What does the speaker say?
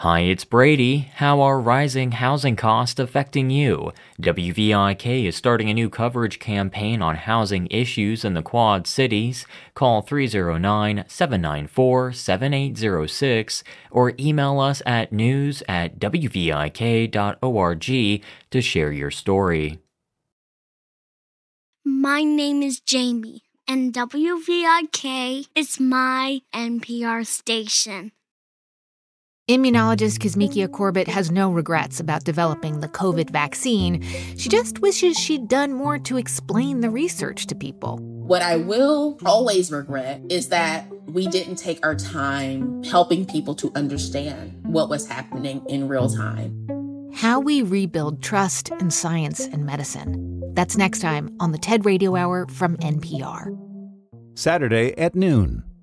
Hi, it's Brady. How are rising housing costs affecting you? WVIK is starting a new coverage campaign on housing issues in the Quad Cities. Call 309-794-7806 or email us at news@wvik.org to share your story. My name is Jamie, and WVIK is my NPR station. Immunologist Kizzmekia Corbett has no regrets about developing the COVID vaccine. She just wishes she'd done more to explain the research to people. What I will always regret is that we didn't take our time helping people to understand what was happening in real time. How we rebuild trust in science and medicine. That's next time on the TED Radio Hour from NPR. Saturday at noon.